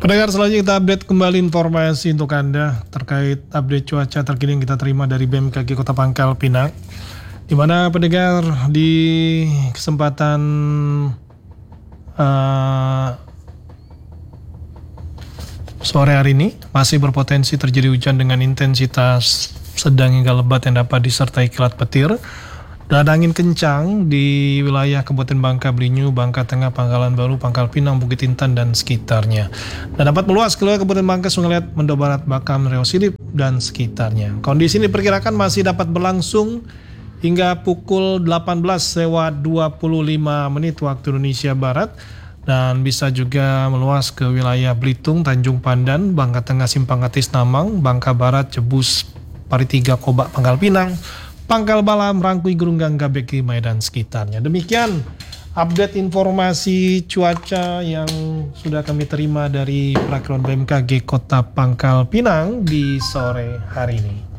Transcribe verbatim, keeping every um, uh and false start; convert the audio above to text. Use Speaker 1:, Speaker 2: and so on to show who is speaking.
Speaker 1: Pendengar, selanjutnya kita update kembali informasi untuk Anda terkait update cuaca terkini yang kita terima dari B M K G Kota Pangkal Pinang. Di mana pendengar di kesempatan uh, sore hari ini masih berpotensi terjadi hujan dengan intensitas sedang hingga lebat yang dapat disertai kilat petir dan angin kencang di wilayah Kabupaten Bangka Belitung, Bangka Tengah, Pangkalan Baru, Pangkal Pinang, Bukit Intan, dan sekitarnya. Dan dapat meluas ke wilayah Kabupaten Bangka, Sungai Liat, Mendo Barat, Bakam, Riau Silip, dan sekitarnya. Kondisi ini diperkirakan masih dapat berlangsung hingga pukul delapan belas lewat dua puluh lima menit waktu Indonesia Barat. Dan bisa juga meluas ke wilayah Belitung, Tanjung Pandan, Bangka Tengah, Simpang Atis, Namang, Bangka Barat, Cebus, Paritiga, Kobak, Pangkal Pinang, Pangkal Balam, Rangkui, Gerunggang, Gabek, Limai, dan sekitarnya. Demikian update informasi cuaca yang sudah kami terima dari Perakilan B M K G Kota Pangkal Pinang di sore hari ini.